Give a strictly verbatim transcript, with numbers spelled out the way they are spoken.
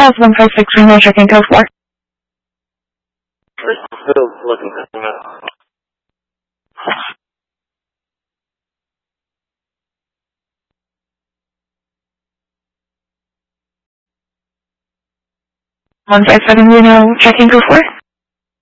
As one five six Reno checking code four. Still looking for that. one five seven Reno checking code four.